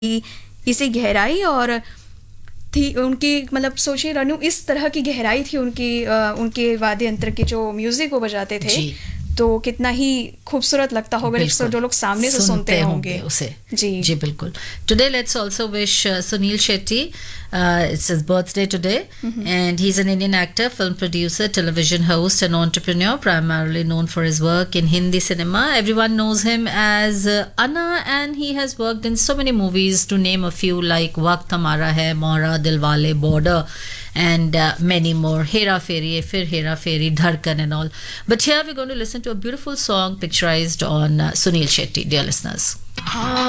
इसी गहराई और थी उनकी, मतलब सोचिए रनु, इस तरह की गहराई थी उनकी, उनके वाद्य यंत्र के जो म्यूजिक वो बजाते थे जी। तो कितना ही खूबसूरत लगता होगा जो लोग सामने से सुनते होंगे उसे। जी जी बिल्कुल. Today let's also wish Sunil Shetty. It's his birthday today, and he's an Indian actor, film producer, television host, and entrepreneur, primarily known for his work in Hindi cinema. Everyone knows him as Anna, and he has worked in so many movies, to name a few, like Waqt Hamara Hai, Mohra, Dilwale, Border, and many more. Hera Fairy, Fir Hera Fairy, Dharkan, and all. But here we're going to listen to a beautiful song picturized on Sunil Shetty, dear listeners.